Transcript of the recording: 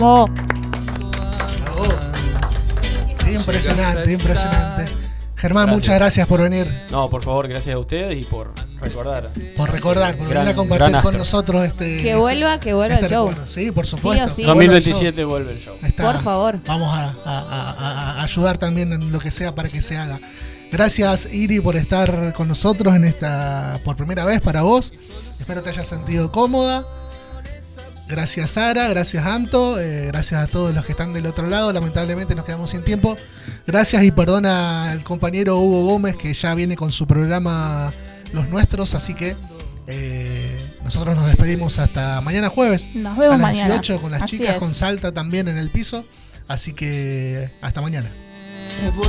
Vamos. Bravo. Impresionante, impresionante. Germán, muchas gracias por venir. No, por favor, gracias a ustedes y por recordar. Por venir a compartir con nosotros que vuelva el show. Recuerdo. Sí, por supuesto. Sí, sí. 2027 vuelve el show. Por favor. Vamos a ayudar también en lo que sea para que se haga. Gracias, Iri, por estar con nosotros en por primera vez para vos. Espero te hayas sentido cómoda. Gracias, Sara. Gracias, Anto. Gracias a todos los que están del otro lado. Lamentablemente nos quedamos sin tiempo. Gracias y perdona al compañero Hugo Gómez, que ya viene con su programa Los Nuestros. Así que nosotros nos despedimos hasta mañana jueves. Nos vemos a las mañana. 18 con las Así chicas, es. con Salta también en el piso. Así que hasta mañana.